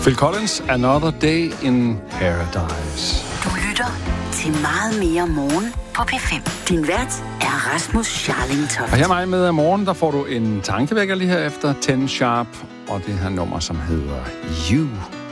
Phil Collins, Another Day in Paradise. Du lytter til Meget mere morgen på P5. Din vært er Rasmus Scharling Toft. Og her mig med af morgen, der får du en tankevækker lige her efter 10 Sharp, og det her nummer, som hedder You.